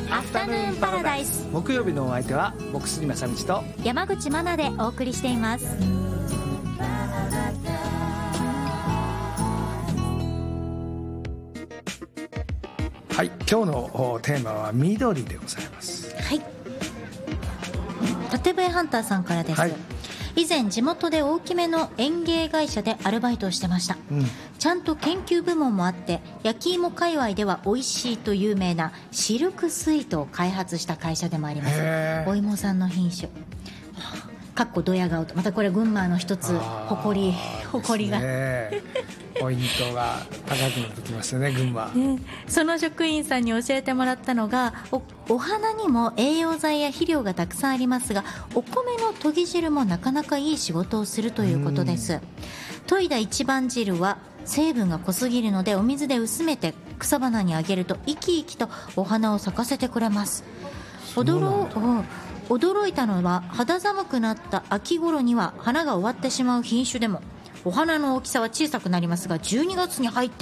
アフタヌーンパラダイス。 木曜日のお相手は僕杉正道と山口真奈でお送りしています。 はい、今日のテーマは緑でございます。 はい、縦笛ハンターさんからです、 はい、 以前地元で大きめの園芸会社でアルバイトをしてました、ちゃんと研究部門もあって焼き芋界隈では美味しいと有名なシルクスイートを開発した会社でもあります。お芋さんの品種かっこドヤ顔と、またこれ群馬の一つ誇りが、 ポイントが高くなってきますよね、群馬、 その職員さんに教えてもらったのが お花にも栄養剤や肥料がたくさんありますが、お米の研ぎ汁もなかなかいい仕事をするということです。研いだ一番汁は成分が濃すぎるのでお水で薄めて草花にあげると生き生きとお花を咲かせてくれます。驚いたのは肌寒くなった秋頃には花が終わってしまう品種でもお花の大きさは小さくなりますが、12月に入って